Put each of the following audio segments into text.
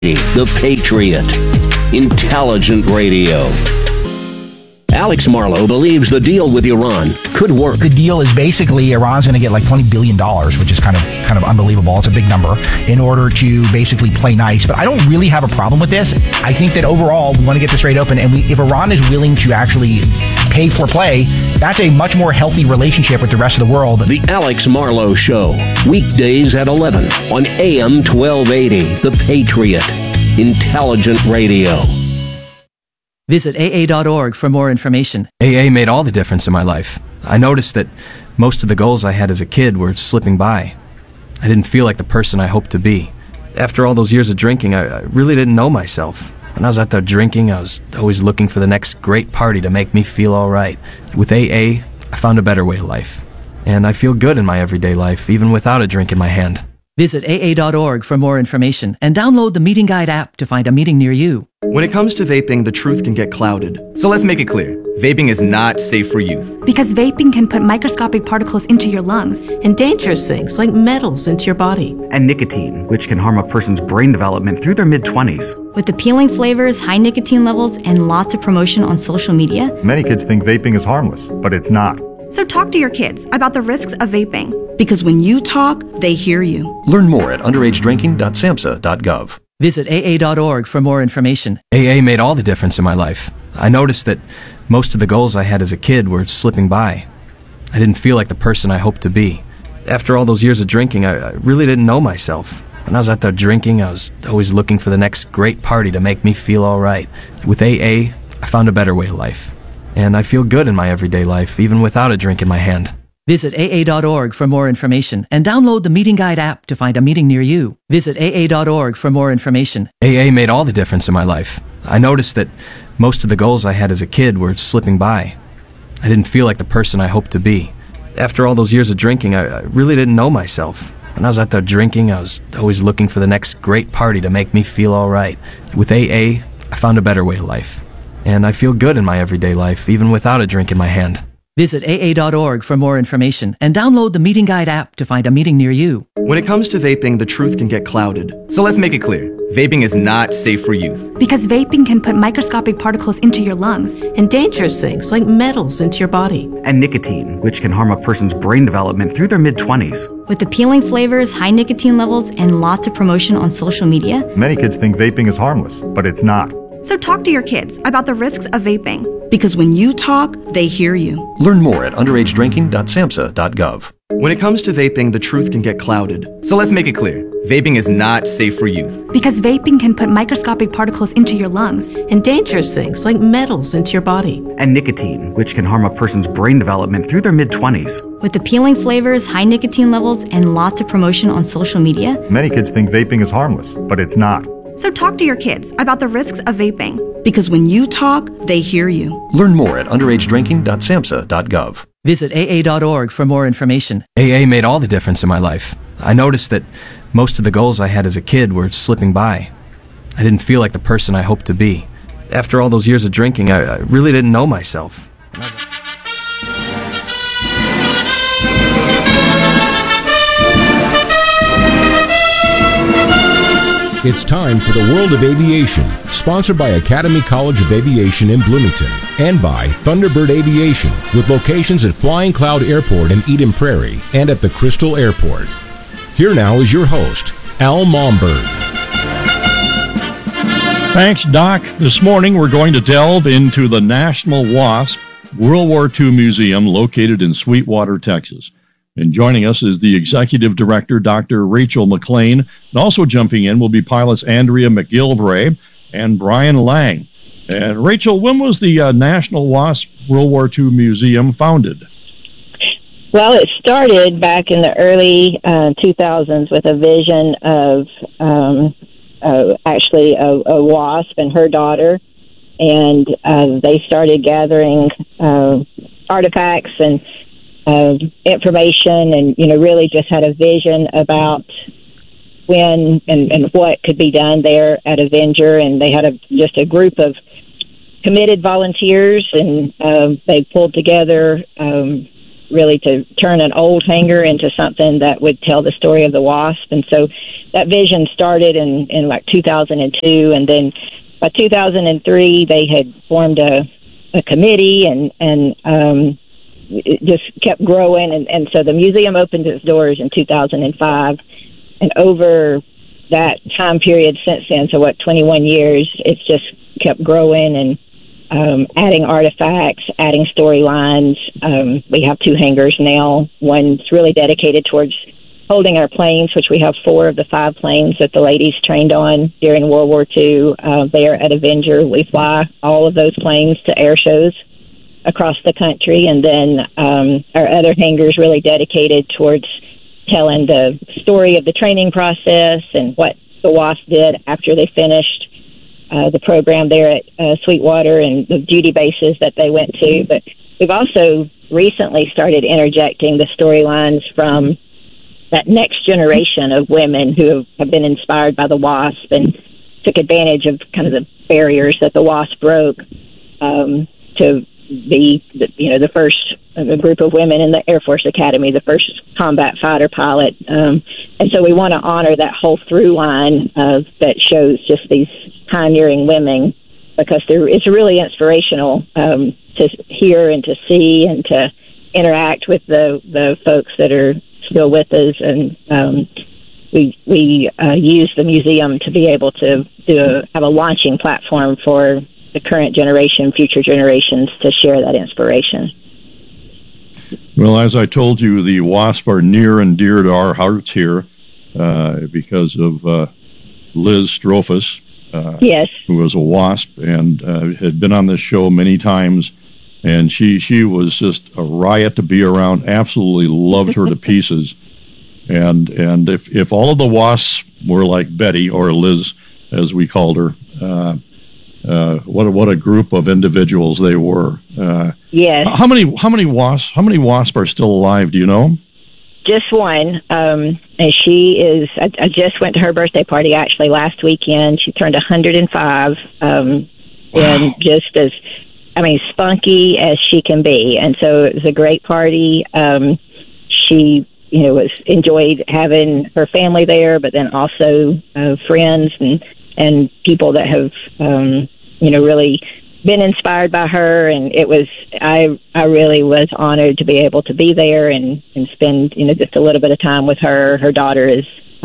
The Patriot. Intelligent radio. Alex Marlow believes the deal with Iran could work. The deal is basically Iran's going to get like $20 billion, which is kind of unbelievable. It's a big number in order to basically play nice. But I don't really have a problem with this. I think that overall we want to get this trade open, and if Iran is willing to actually pay for play, that's a much more healthy relationship with the rest of the world. The Alex Marlow Show, weekdays at 11 on AM 1280. The Patriot. Intelligent radio. Visit AA.org for more information. AA made all the difference in my life. I noticed that most of the goals I had as a kid were slipping by. I didn't feel like the person I hoped to be. After all those years of drinking, I really didn't know myself. When I was out there drinking, I was always looking for the next great party to make me feel all right. With AA, I found a better way of life. And I feel good in my everyday life, even without a drink in my hand. Visit AA.org for more information and download the Meeting Guide app to find a meeting near you. When it comes to vaping, the truth can get clouded. So let's make it clear. Vaping is not safe for youth. Because vaping can put microscopic particles into your lungs. And dangerous things like metals into your body. And nicotine, which can harm a person's brain development through their mid-20s. With appealing flavors, high nicotine levels, and lots of promotion on social media. Many kids think vaping is harmless, but it's not. So talk to your kids about the risks of vaping. Because when you talk, they hear you. Learn more at underagedrinking.samhsa.gov. Visit AA.org for more information. AA made all the difference in my life. I noticed that most of the goals I had as a kid were slipping by. I didn't feel like the person I hoped to be. After all those years of drinking, I really didn't know myself. When I was out there drinking, I was always looking for the next great party to make me feel all right. With AA, I found a better way of life. And I feel good in my everyday life, even without a drink in my hand. Visit AA.org for more information and download the Meeting Guide app to find a meeting near you. Visit AA.org for more information. AA made all the difference in my life. I noticed that most of the goals I had as a kid were slipping by. I didn't feel like the person I hoped to be. After all those years of drinking, I really didn't know myself. When I was out there drinking, I was always looking for the next great party to make me feel all right. With AA, I found a better way of life. And I feel good in my everyday life, even without a drink in my hand. Visit AA.org for more information and download the Meeting Guide app to find a meeting near you. When it comes to vaping, the truth can get clouded. So let's make it clear. Vaping is not safe for youth. Because vaping can put microscopic particles into your lungs. And dangerous things like metals into your body. And nicotine, which can harm a person's brain development through their mid-20s. With appealing flavors, high nicotine levels, and lots of promotion on social media. Many kids think vaping is harmless, but it's not. So talk to your kids about the risks of vaping. Because when you talk, they hear you. Learn more at underagedrinking.samhsa.gov. When it comes to vaping, the truth can get clouded. So let's make it clear. Vaping is not safe for youth. Because vaping can put microscopic particles into your lungs. And dangerous things like metals into your body. And nicotine, which can harm a person's brain development through their mid-20s. With appealing flavors, high nicotine levels, and lots of promotion on social media. Many kids think vaping is harmless, but it's not. So talk to your kids about the risks of vaping. Because when you talk, they hear you. Learn more at underagedrinking.samhsa.gov. Visit AA.org for more information. AA made all the difference in my life. I noticed that most of the goals I had as a kid were slipping by. I didn't feel like the person I hoped to be. After all those years of drinking, I really didn't know myself. It's time for the World of Aviation, sponsored by Academy College of Aviation in Bloomington and by Thunderbird Aviation, with locations at Flying Cloud Airport in Eden Prairie and at the Crystal Airport. Here now is your host, Al Momberg. Thanks, Doc. This morning we're going to delve into the National WASP World War II Museum located in Sweetwater, Texas. And joining us is the Executive Director, Dr. Rachel McLean. And also jumping in will be pilots Andrea McGilvray and Brian Lang. And Rachel, when was the National WASP World War II Museum founded? Well, it started back in the early 2000s with a vision of actually a wasp and her daughter. And they started gathering artifacts and information, and really just had a vision about when and what could be done there at Avenger. And they had just a group of committed volunteers, and they pulled together really to turn an old hangar into something that would tell the story of the WASP. And so that vision started in like 2002, and then by 2003 they had formed a committee, and it just kept growing, and so the museum opened its doors in 2005, and over that time period since then, so 21 years, it's just kept growing and adding artifacts, adding storylines. We have 2 hangars now. One's really dedicated towards holding our planes, which we have 4 of the 5 planes that the ladies trained on during World War II. There at Avenger, we fly all of those planes to air shows across the country, and then our other hangars really dedicated towards telling the story of the training process and what the WASP did after they finished the program there at Sweetwater and the duty bases that they went to. But we've also recently started interjecting the storylines from that next generation of women who have been inspired by the WASP and took advantage of kind of the barriers that the WASP broke to be, the first group of women in the Air Force Academy, the first combat fighter pilot. And so we want to honor that whole through line that shows just these pioneering women, because it's really inspirational to hear and to see and to interact with the folks that are still with us. And we use the museum to be able to have a launching platform for the current generation, future generations, to share that inspiration. Well, as I told you, the WASP are near and dear to our hearts here because of Liz Strophus, yes, who was a WASP and had been on this show many times, and she was just a riot to be around. Absolutely loved her to pieces. And if all of the WASPs were like Betty, or Liz, as we called her, what a group of individuals they were. Yes. How many WASP are still alive? Do you know? Just one. And she is. I just went to her birthday party actually last weekend. She turned 105, wow. And just as, spunky as she can be. And so it was a great party. She, enjoyed having her family there, but then also friends and people that have, really been inspired by her. And it was, I really was honored to be able to be there and spend, just a little bit of time with her. Her daughter is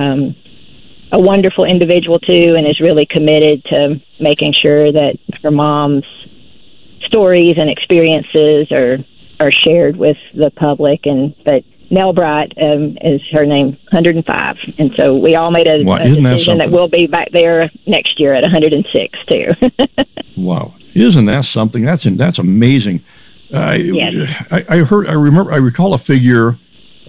a wonderful individual too, and is really committed to making sure that her mom's stories and experiences are shared with the public. And but Nell Bright is her name, 105. And so we all made a decision that we'll be back there next year at 106 too. Wow. Isn't that something? That's amazing. Yes. I recall a figure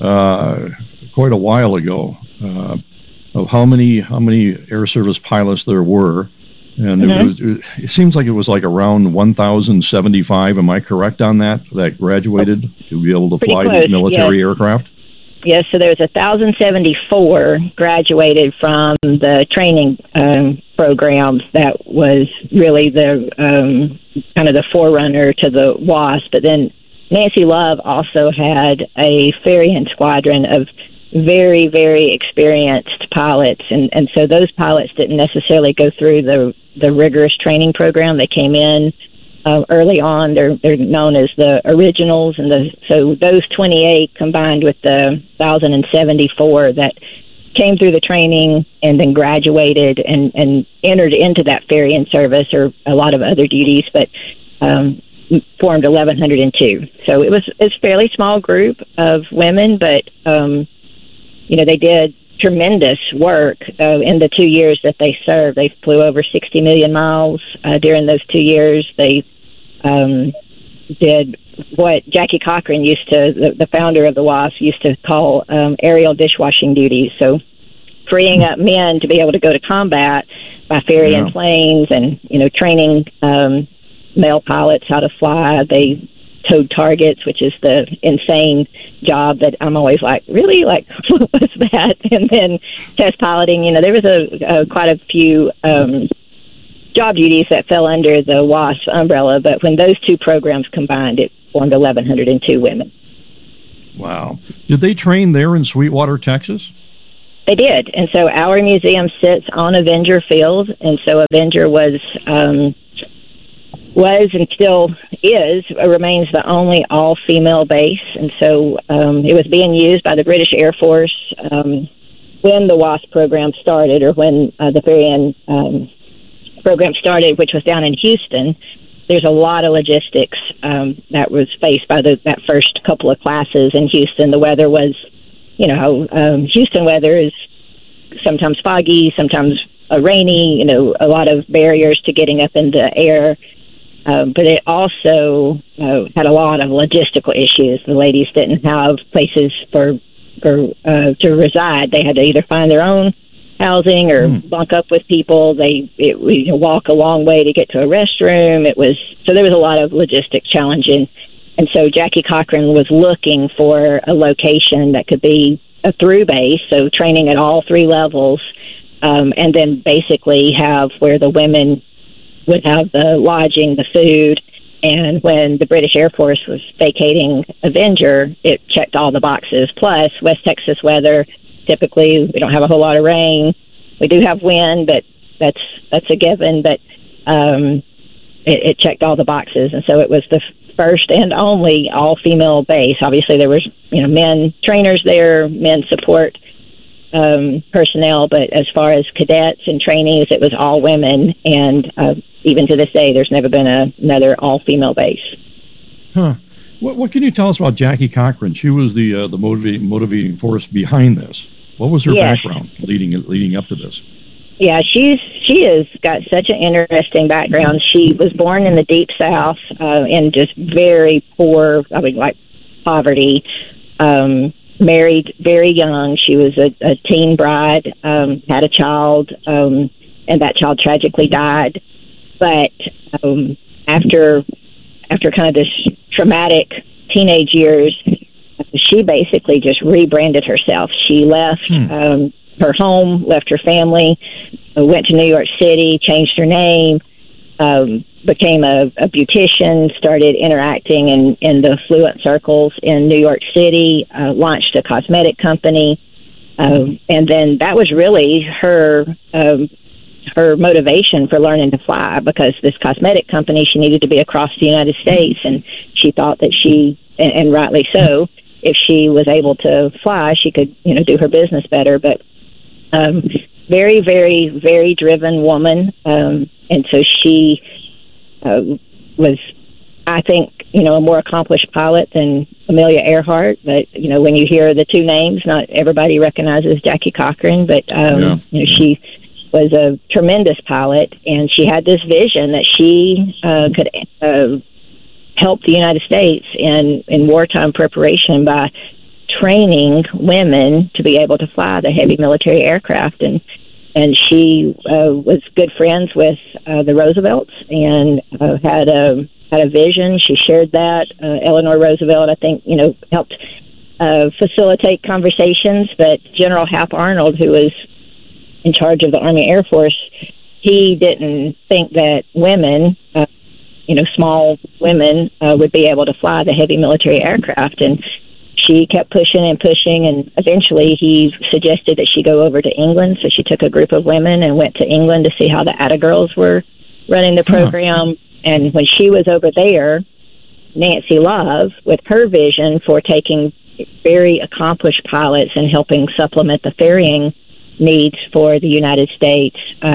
quite a while ago of how many Air Service pilots there were. And it seems like it was like around 1,075. Am I correct on that? That graduated to be able to fly these military aircraft? Yes, so there was 1,074 graduated from the training programs. That was really the kind of the forerunner to the WASP. But then Nancy Love also had a ferrying squadron of very, very experienced pilots, and so those pilots didn't necessarily go through the rigorous training program. They came in early on. They're known as the originals, and so those 28 combined with the 1,074 that came through the training and then graduated and entered into that ferrying service or a lot of other duties, but formed 1,102. So it's a fairly small group of women, but they did tremendous work in the 2 years that they served. They flew over 60 million miles during those 2 years. They did what Jackie Cochran the founder of the WASP, used to call aerial dishwashing duties. So freeing up men to be able to go to combat by ferrying planes and, training male pilots how to fly. They towed targets, which is the insane job that I'm always like, really? Like, what was that? And then test piloting, there was quite a few job duties that fell under the WASP umbrella, but when those two programs combined, it formed 1,102 women. Wow. Did they train there in Sweetwater, Texas? They did, and so our museum sits on Avenger Field, and so Avenger was and still remains the only all-female base, and so it was being used by the British Air Force when the WASP program started, or when the ferrying program started, which was down in Houston. There's a lot of logistics that was faced by that first couple of classes in Houston. The weather was, Houston weather is sometimes foggy, sometimes rainy, a lot of barriers to getting up in the air. But it also had a lot of logistical issues. The ladies didn't have places to reside. They had to either find their own housing or bunk up with people. They walk a long way to get to a restroom. So there was a lot of logistic challenging. And so Jackie Cochran was looking for a location that could be a through base, so training at all three levels, and then basically have where the women would have the lodging, the food, and when the British Air Force was vacating Avenger, it checked all the boxes. Plus, West Texas weather, typically we don't have a whole lot of rain. We do have wind, but that's a given, but it checked all the boxes, and so it was the first and only all-female base. Obviously, there was men trainers there, men support personnel, but as far as cadets and trainees, it was all women, and even to this day, there's never been another all-female base. Huh. What can you tell us about Jackie Cochran? She was the motivating force behind this. What was her background leading up to this? Yeah, she has got such an interesting background. She was born in the Deep South in just very poor, poverty. Married very young. She was a teen bride, had a child, and that child tragically died. But after kind of this traumatic teenage years, she basically just rebranded herself. She left her home, left her family, went to New York City, changed her name, became a beautician, started interacting in the affluent circles in New York City, launched a cosmetic company, and then that was really her motivation for learning to fly, because this cosmetic company, she needed to be across the United States, and she thought that and rightly so, if she was able to fly, she could do her business better. But very, very, very driven woman, and so she was, I think, a more accomplished pilot than Amelia Earhart. But when you hear the two names, not everybody recognizes Jackie Cochran, but she was a tremendous pilot, and she had this vision that she could help the United States in wartime preparation by training women to be able to fly the heavy military aircraft. And she was good friends with the Roosevelts and had a vision. She shared that. Eleanor Roosevelt, I think, helped facilitate conversations, but General Hap Arnold, who was in charge of the Army Air Force, he didn't think that women, small women, would be able to fly the heavy military aircraft. And she kept pushing, and eventually he suggested that she go over to England. So she took a group of women and went to England to see how the Atta Girls were running the program. And when she was over there, Nancy Love, with her vision for taking very accomplished pilots and helping supplement the ferrying needs for the United States,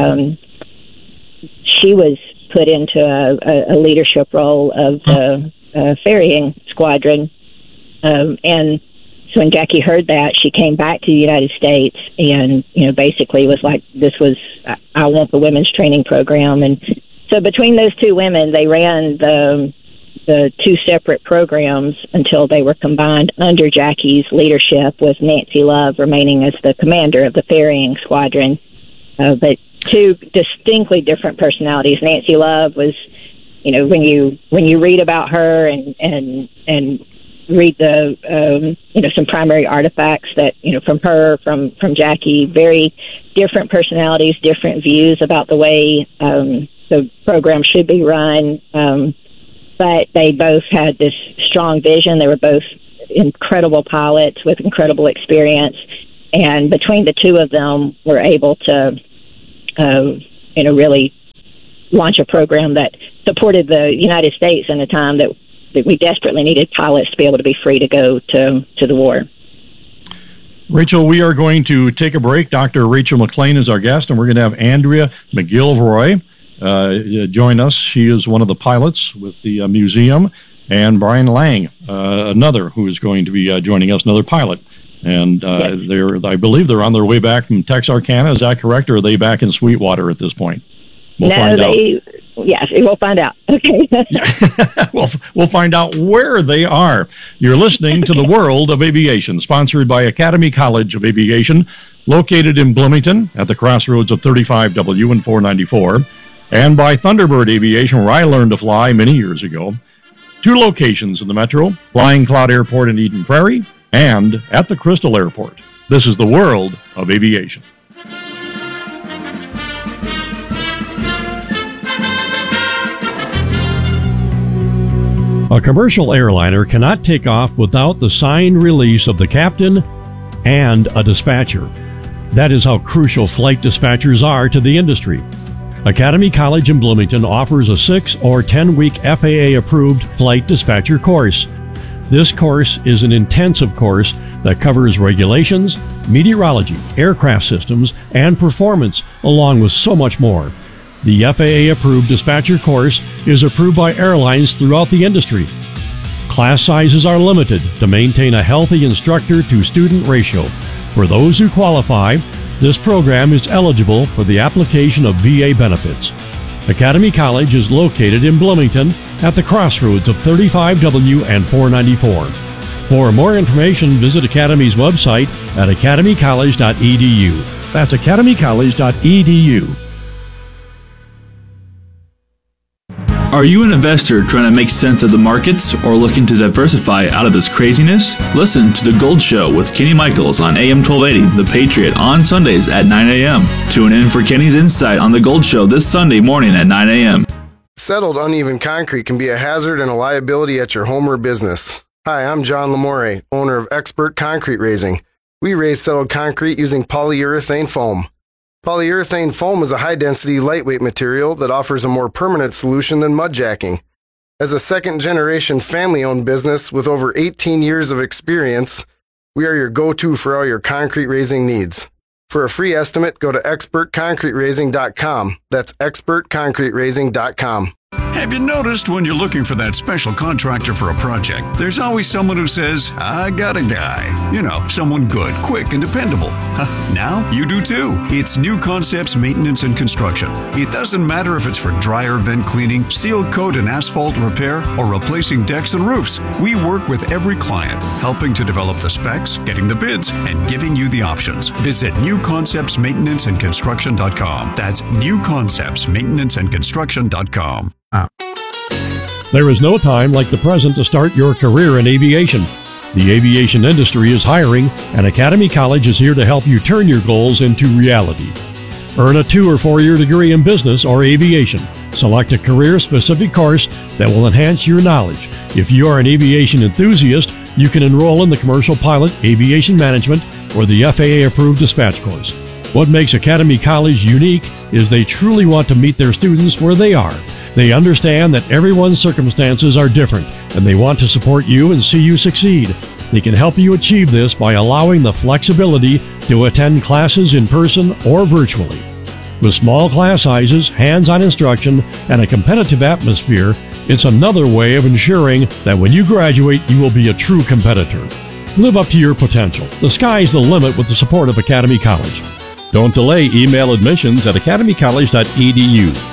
she was put into a leadership role of the ferrying squadron. And so when Jackie heard that, she came back to the United States and, basically was like, I want the women's training program. And so between those two women, they ran the two separate programs until they were combined under Jackie's leadership, with Nancy Love remaining as the commander of the ferrying squadron. But two distinctly different personalities. Nancy Love was, when you read about her and read the some primary artifacts that from her, from Jackie, very different personalities, different views about the way the program should be run, but they both had this strong vision. They were both incredible pilots with incredible experience. And between the two of them, we're able to, really launch a program that supported the United States in a time that we desperately needed pilots to be able to be free to go to the war. Rachel, we are going to take a break. Dr. Rachel McLean is our guest, and we're going to have Andrea McGilroy join us. She is one of the pilots with the museum, and Brian Lang, another who is going to be joining us, another pilot. And yes. I believe they're on their way back from Texarkana. Is that correct, or are they back in Sweetwater at this point? Yes, we'll find out. Okay. We'll find out where they are. You're listening to The World of Aviation, sponsored by Academy College of Aviation, located in Bloomington at the crossroads of 35W and 494, and by Thunderbird Aviation, where I learned to fly many years ago. 2 locations in the metro, Flying Cloud Airport in Eden Prairie, and at the Crystal Airport. This is The World of Aviation. A commercial airliner cannot take off without the signed release of the captain and a dispatcher. That is how crucial flight dispatchers are to the industry. Academy College in Bloomington offers a 6 or 10-week FAA-approved flight dispatcher course. This course is an intensive course that covers regulations, meteorology, aircraft systems, and performance, along with so much more. The FAA-approved dispatcher course is approved by airlines throughout the industry. Class sizes are limited to maintain a healthy instructor-to-student ratio. For those who qualify, this program is eligible for the application of VA benefits. Academy College is located in Bloomington at the crossroads of 35W and 494. For more information, visit Academy's website at academycollege.edu. That's academycollege.edu. Are you an investor trying to make sense of the markets or looking to diversify out of this craziness? Listen to The Gold Show with Kenny Michaels on AM 1280, The Patriot, on Sundays at 9 a.m. Tune in for Kenny's insight on The Gold Show this Sunday morning at 9 a.m. Settled uneven concrete can be a hazard and a liability at your home or business. Hi, I'm John Lamore, owner of Expert Concrete Raising. We raise settled concrete using polyurethane foam. Polyurethane foam is a high-density, lightweight material that offers a more permanent solution than mud jacking. As a second-generation family-owned business with over 18 years of experience, we are your go-to for all your concrete raising needs. For a free estimate, go to expertconcreteraising.com. That's expertconcreteraising.com. Have you noticed when you're looking for that special contractor for a project, there's always someone who says, I got a guy. You know, someone good, quick, and dependable. Now you do too. It's New Concepts Maintenance and Construction. It doesn't matter if it's for dryer vent cleaning, seal coat and asphalt repair, or replacing decks and roofs. We work with every client, helping to develop the specs, getting the bids, and giving you the options. Visit newconceptsmaintenanceandconstruction.com. That's newconceptsmaintenanceandconstruction.com. There is no time like the present to start your career in aviation. The aviation industry is hiring, and Academy College is here to help you turn your goals into reality. Earn a 2 or 4-year degree in business or aviation. Select a career-specific course that will enhance your knowledge. If you are an aviation enthusiast, you can enroll in the Commercial Pilot, Aviation Management, or the FAA-approved dispatch course. What makes Academy College unique is they truly want to meet their students where they are. They understand that everyone's circumstances are different, and they want to support you and see you succeed. They can help you achieve this by allowing the flexibility to attend classes in person or virtually. With small class sizes, hands-on instruction, and a competitive atmosphere, it's another way of ensuring that when you graduate, you will be a true competitor. Live up to your potential. The sky's the limit with the support of Academy College. Don't delay. Email admissions at academycollege.edu.